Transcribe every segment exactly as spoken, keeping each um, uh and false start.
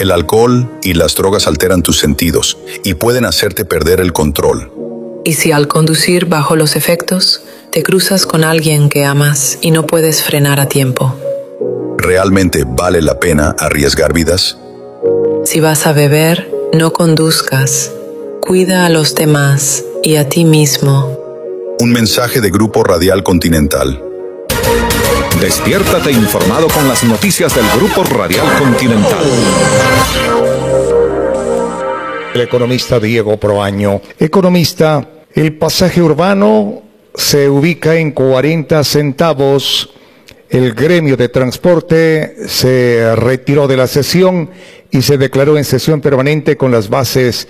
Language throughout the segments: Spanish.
El alcohol y las drogas alteran tus sentidos y pueden hacerte perder el control. ¿Y si al conducir bajo los efectos, te cruzas con alguien que amas y no puedes frenar a tiempo? ¿Realmente vale la pena arriesgar vidas? Si vas a beber, no conduzcas. Cuida a los demás y a ti mismo. Un mensaje de Grupo Radial Continental. Despiértate informado con las noticias del Grupo Radial Continental. El economista Diego Proaño. Economista, el pasaje urbano se ubica en cuarenta centavos. El gremio de transporte se retiró de la sesión y se declaró en sesión permanente con las bases.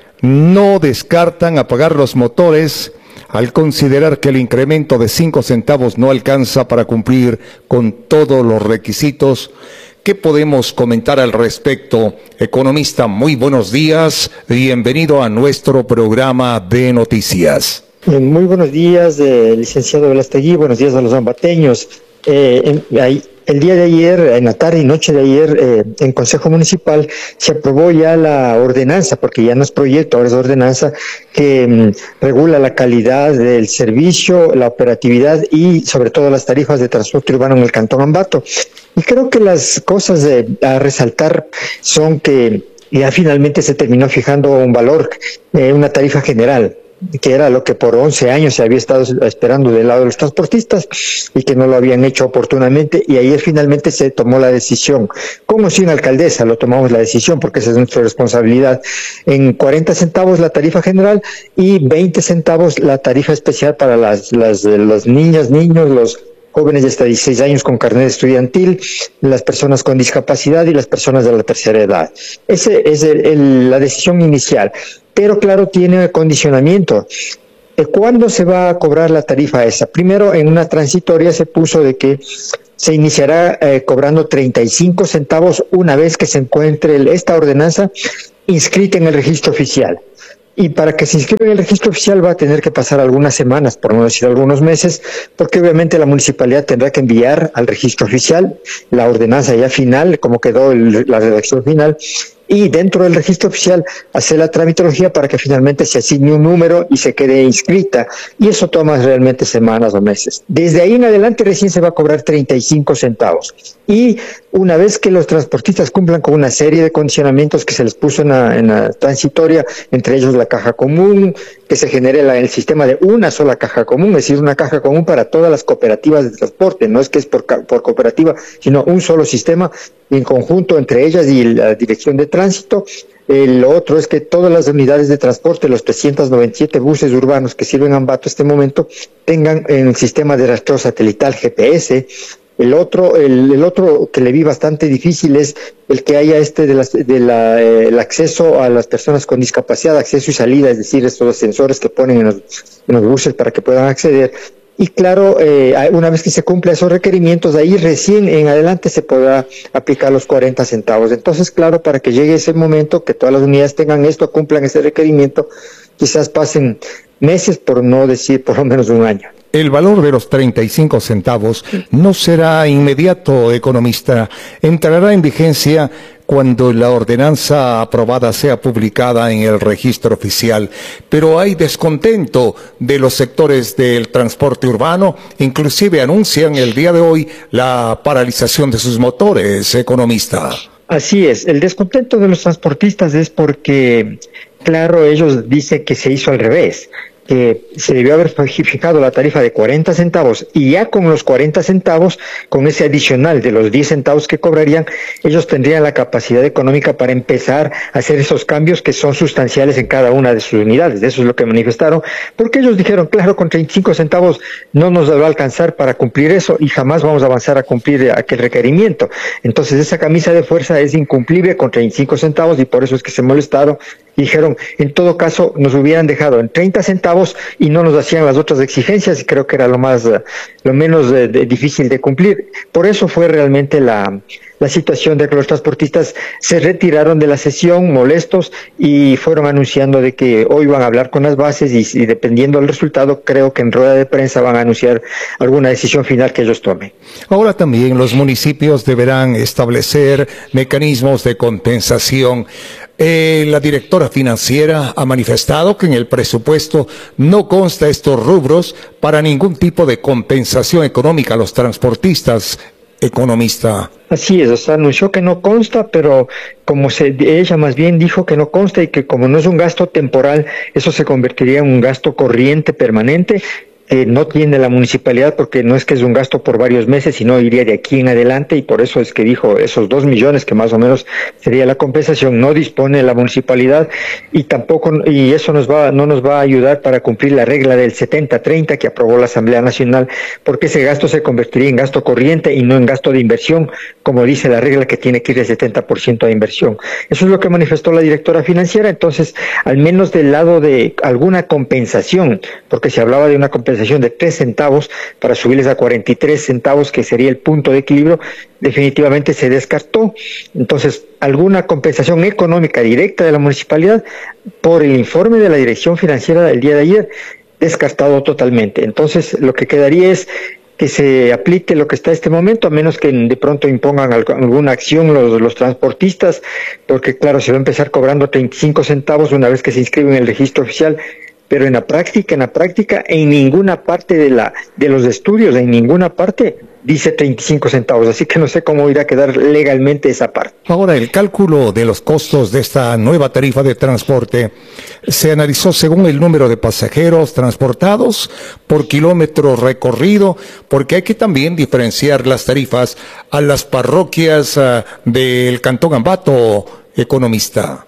No descartan apagar los motores al considerar que el incremento de cinco centavos no alcanza para cumplir con todos los requisitos. ¿Qué podemos comentar al respecto? Economista, muy buenos días. Bienvenido a nuestro programa de noticias. Muy buenos días, eh, licenciado Velastegui. Buenos días a los ambateños. Eh, en, ahí, el día de ayer, en la tarde y noche de ayer, eh, en Consejo Municipal se aprobó ya la ordenanza, porque ya no es proyecto, ahora es ordenanza, que mm, regula la calidad del servicio, la operatividad y sobre todo las tarifas de transporte urbano en el Cantón Ambato. Y creo que las cosas de, a resaltar son que ya finalmente se terminó fijando un valor, eh, una tarifa general, que era lo que por once años se había estado esperando del lado de los transportistas y que no lo habían hecho oportunamente, y ayer finalmente se tomó la decisión, como sin alcaldesa lo tomamos la decisión porque esa es nuestra responsabilidad, en cuarenta centavos la tarifa general y veinte centavos la tarifa especial para las, las, las niñas, niños, los jóvenes de hasta dieciséis años con carnet estudiantil, las personas con discapacidad y las personas de la tercera edad. Esa es el, el, la decisión inicial. Pero claro, tiene condicionamiento. ¿Cuándo se va a cobrar la tarifa esa? Primero, en una transitoria se puso de que se iniciará eh, cobrando treinta y cinco centavos una vez que se encuentre el, esta ordenanza inscrita en el registro oficial. Y para que se inscriba en el registro oficial va a tener que pasar algunas semanas, por no decir algunos meses, porque obviamente la municipalidad tendrá que enviar al registro oficial la ordenanza ya final, como quedó el, la redacción final, y dentro del registro oficial hacer la tramitología para que finalmente se asigne un número y se quede inscrita, y eso toma realmente semanas o meses. Desde ahí en adelante recién se va a cobrar treinta y cinco centavos, y una vez que los transportistas cumplan con una serie de condicionamientos que se les puso en la, en la transitoria, entre ellos la caja común, que se genere la, el sistema de una sola caja común, es decir, una caja común para todas las cooperativas de transporte, no es que es por, por cooperativa, sino un solo sistema en conjunto entre ellas y la dirección de tránsito. Lo otro es que todas las unidades de transporte, los trescientos noventa y siete buses urbanos que sirven a Ambato en este momento, tengan el sistema de rastreo satelital G P S. El otro, el, el otro que le vi bastante difícil es el que haya este de, las, de la, eh, el acceso a las personas con discapacidad, acceso y salida, es decir, estos sensores que ponen en los, en los buses para que puedan acceder. Y claro, eh, una vez que se cumplan esos requerimientos, ahí recién en adelante se podrá aplicar los cuarenta centavos. Entonces, claro, para que llegue ese momento, que todas las unidades tengan esto, cumplan ese requerimiento, quizás pasen meses, por no decir por lo menos un año. El valor de los treinta y cinco centavos no será inmediato, economista. Entrará en vigencia cuando la ordenanza aprobada sea publicada en el registro oficial. Pero hay descontento de los sectores del transporte urbano. Inclusive anuncian el día de hoy la paralización de sus motores, economista. Así es. El descontento de los transportistas es porque, claro, ellos dicen que se hizo al revés, que se debió haber fijado la tarifa de cuarenta centavos, y ya con los cuarenta centavos, con ese adicional de los diez centavos que cobrarían, ellos tendrían la capacidad económica para empezar a hacer esos cambios que son sustanciales en cada una de sus unidades. Eso es lo que manifestaron, porque ellos dijeron, claro, con treinta y cinco centavos no nos va a alcanzar para cumplir eso y jamás vamos a avanzar a cumplir aquel requerimiento. Entonces esa camisa de fuerza es incumplible con treinta y cinco centavos, y por eso es que se molestaron y dijeron, en todo caso nos hubieran dejado en treinta centavos y no nos hacían las otras exigencias, y creo que era lo más, lo menos de, de, difícil de cumplir. Por eso fue realmente la, la situación de que los transportistas se retiraron de la sesión molestos y fueron anunciando de que hoy van a hablar con las bases y, y dependiendo del resultado, creo que en rueda de prensa van a anunciar alguna decisión final que ellos tomen. Ahora también los municipios deberán establecer mecanismos de compensación. Eh, la directora financiera ha manifestado que en el presupuesto no consta estos rubros para ningún tipo de compensación económica a los transportistas. Economista. Así es, o sea, anunció que no consta, pero como se, ella más bien dijo que no consta y que como no es un gasto temporal, eso se convertiría en un gasto corriente permanente. Eh, no tiene la municipalidad porque no es que es un gasto por varios meses, sino iría de aquí en adelante y por eso es que dijo esos dos millones que más o menos sería la compensación, no dispone la municipalidad y tampoco, y eso nos va, no nos va a ayudar para cumplir la regla del setenta treinta que aprobó la Asamblea Nacional, porque ese gasto se convertiría en gasto corriente y no en gasto de inversión, como dice la regla que tiene que ir del setenta por ciento de inversión. Eso es lo que manifestó la directora financiera, entonces al menos del lado de alguna compensación, porque se hablaba de una compensación de tres centavos para subirles a cuarenta y tres centavos, que sería el punto de equilibrio, definitivamente se descartó. Entonces, alguna compensación económica directa de la municipalidad, por el informe de la Dirección Financiera del día de ayer, descartado totalmente. Entonces, lo que quedaría es que se aplique lo que está en este momento, a menos que de pronto impongan alguna acción los, los transportistas, porque claro, se va a empezar cobrando treinta y cinco centavos una vez que se inscribe en el registro oficial, pero en la práctica, en la práctica, en ninguna parte de la de los estudios, en ninguna parte dice treinta y cinco centavos, así que no sé cómo irá a quedar legalmente esa parte. Ahora, el cálculo de los costos de esta nueva tarifa de transporte se analizó según el número de pasajeros transportados por kilómetro recorrido, porque hay que también diferenciar las tarifas a las parroquias uh, del Cantón Ambato, economista.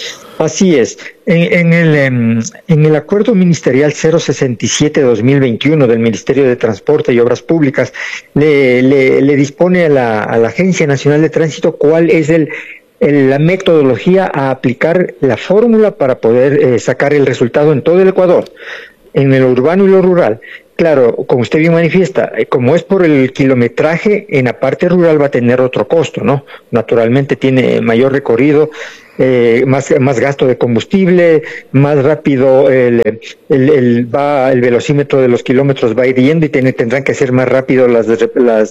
Así es. En, en, el, en el acuerdo ministerial cero sesenta y siete dos mil veintiuno del Ministerio de Transporte y Obras Públicas le, le, le dispone a la, a la Agencia Nacional de Tránsito cuál es el, el, la metodología a aplicar, la fórmula para poder eh, sacar el resultado en todo el Ecuador, en lo urbano y lo rural. Claro, como usted bien manifiesta, como es por el kilometraje, en la parte rural va a tener otro costo, ¿no? Naturalmente tiene mayor recorrido, eh, más, más gasto de combustible, más rápido el, el, el, va, el velocímetro de los kilómetros va a ir yendo y tiene, tendrán que ser más rápido las, las,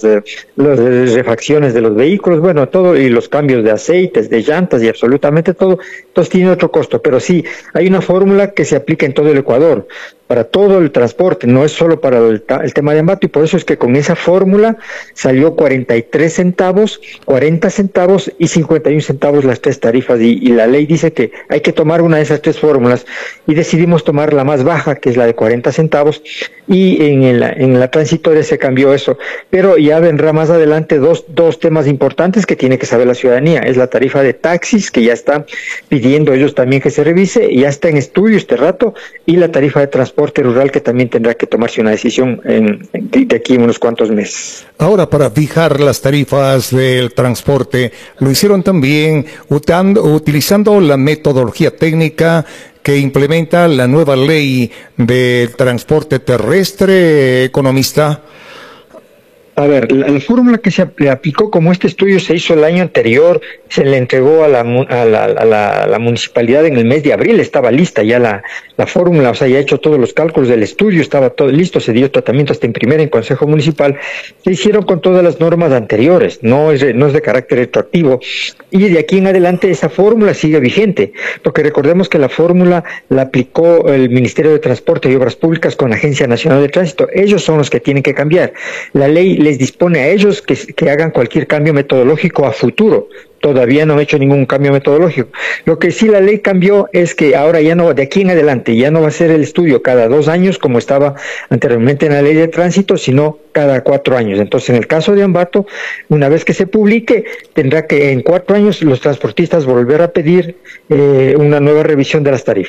las refacciones de los vehículos, bueno, todo, y los cambios de aceites, de llantas y absolutamente todo. Entonces tiene otro costo, pero sí, hay una fórmula que se aplica en todo el Ecuador, para todo el transporte, no es solo para el, el tema de Ambato, y por eso es que con esa fórmula salió cuarenta y tres centavos, cuarenta centavos y cincuenta y un centavos las tres tarifas, y, y la ley dice que hay que tomar una de esas tres fórmulas, y decidimos tomar la más baja, que es la de cuarenta centavos, y en, el, en la transitoria se cambió eso, pero ya vendrá más adelante dos, dos temas importantes que tiene que saber la ciudadanía, es la tarifa de taxis, que ya está pidiendo ellos también que se revise, ya está en estudio este rato, y la tarifa de transporte rural, que también tendrá que tomarse una decisión en, de aquí en unos cuantos meses. Ahora, para fijar las tarifas del transporte, lo hicieron también utando, utilizando la metodología técnica que implementa la nueva ley del transporte terrestre, economista. A ver, la, la fórmula que se aplicó, como este estudio se hizo el año anterior, se le entregó a la, a la, a la, a la municipalidad en el mes de abril, estaba lista ya la, la fórmula, o sea, ya hecho todos los cálculos del estudio, estaba todo listo, se dio tratamiento hasta en primera en Consejo Municipal, se hicieron con todas las normas anteriores, no es, no es de carácter retroactivo, y de aquí en adelante esa fórmula sigue vigente, porque recordemos que la fórmula la aplicó el Ministerio de Transporte y Obras Públicas con la Agencia Nacional de Tránsito, ellos son los que tienen que cambiar, la ley les dispone a ellos que, que hagan cualquier cambio metodológico a futuro. Todavía no han hecho ningún cambio metodológico. Lo que sí la ley cambió es que ahora ya no, de aquí en adelante, ya no va a ser el estudio cada dos años como estaba anteriormente en la ley de tránsito, sino cada cuatro años. Entonces, en el caso de Ambato, una vez que se publique, tendrá que en cuatro años los transportistas volver a pedir eh, una nueva revisión de las tarifas.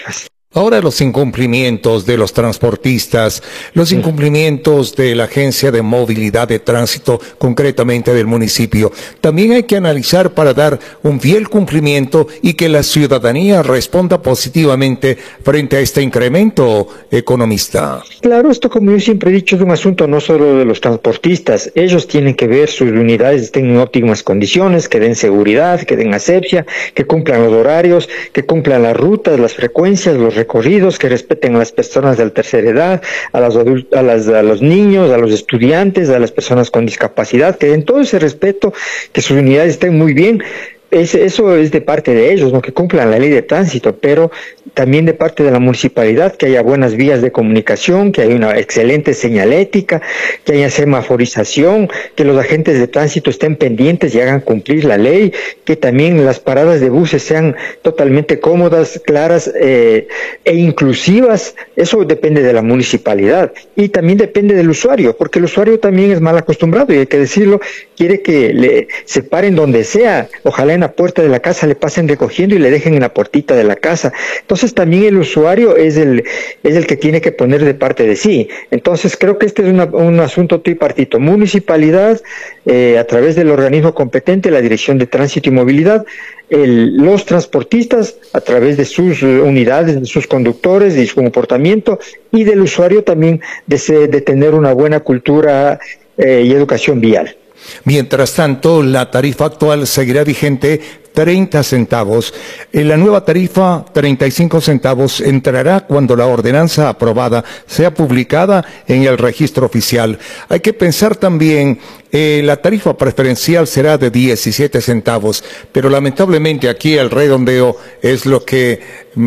Ahora los incumplimientos de los transportistas, los incumplimientos de la Agencia de Movilidad de Tránsito, concretamente del municipio, también hay que analizar para dar un fiel cumplimiento y que la ciudadanía responda positivamente frente a este incremento, economista. Claro, esto, como yo siempre he dicho, es un asunto no solo de los transportistas. Ellos tienen que ver sus unidades estén en óptimas condiciones, que den seguridad, que den asepsia, que cumplan los horarios, que cumplan las rutas, las frecuencias, los recorridos, que respeten a las personas de la tercera edad, a los adultos, a, las, a los niños, a los estudiantes, a las personas con discapacidad, que den todo ese respeto, que sus unidades estén muy bien. Es, eso es de parte de ellos, ¿no? Que cumplan la ley de tránsito, pero también de parte de la municipalidad, que haya buenas vías de comunicación, que haya una excelente señalética, que haya semaforización, que los agentes de tránsito estén pendientes y hagan cumplir la ley, que también las paradas de buses sean totalmente cómodas, claras eh, e inclusivas. Eso depende de la municipalidad y también depende del usuario, porque el usuario también es mal acostumbrado y hay que decirlo, quiere que le se paren donde sea, ojalá en la puerta de la casa le pasen recogiendo y le dejen en la puertita de la casa. Entonces también el usuario es el es el que tiene que poner de parte de sí. Entonces creo que este es una, un asunto tripartito: municipalidad, eh, a través del organismo competente, la Dirección de Tránsito y Movilidad, el, los transportistas a través de sus unidades, de sus conductores, de su comportamiento, y del usuario también de, de tener una buena cultura eh, y educación vial. Mientras tanto, la tarifa actual seguirá vigente treinta centavos. En la nueva tarifa, treinta y cinco centavos, entrará cuando la ordenanza aprobada sea publicada en el registro oficial. Hay que pensar también, eh, la tarifa preferencial será de diecisiete centavos, pero lamentablemente aquí el redondeo es lo que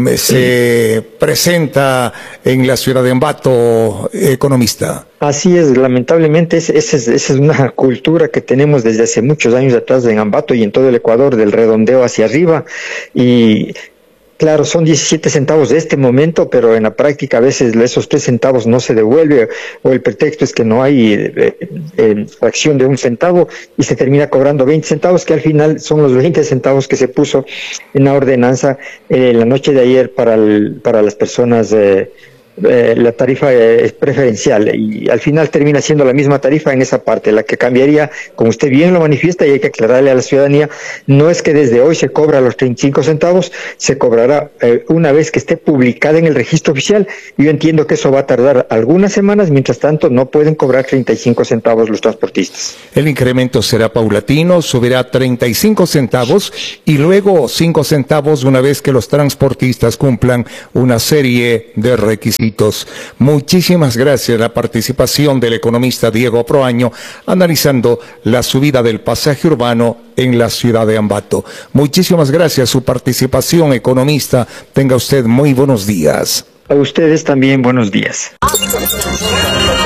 se presenta en la ciudad de Ambato, economista. Así es, lamentablemente esa es, es, es una cultura que tenemos desde hace muchos años atrás en Ambato y en todo el Ecuador, del redondeo hacia arriba, y claro, son diecisiete centavos de este momento, pero en la práctica a veces esos tres centavos no se devuelve, o el pretexto es que no hay eh, eh, fracción de un centavo y se termina cobrando veinte centavos, que al final son los veinte centavos que se puso en la ordenanza eh, la noche de ayer para, el, para las personas eh, Eh, la tarifa es preferencial y al final termina siendo la misma tarifa en esa parte. La que cambiaría, como usted bien lo manifiesta y hay que aclararle a la ciudadanía, no es que desde hoy se cobra los treinta y cinco centavos, se cobrará eh, una vez que esté publicada en el registro oficial. Yo entiendo que eso va a tardar algunas semanas, mientras tanto no pueden cobrar treinta y cinco centavos los transportistas. El incremento será paulatino, subirá treinta y cinco centavos y luego cinco centavos una vez que los transportistas cumplan una serie de requisitos. Muchísimas gracias a la participación del economista Diego Proaño analizando la subida del pasaje urbano en la ciudad de Ambato. Muchísimas gracias su participación, economista. Tenga usted muy buenos días. A ustedes también buenos días.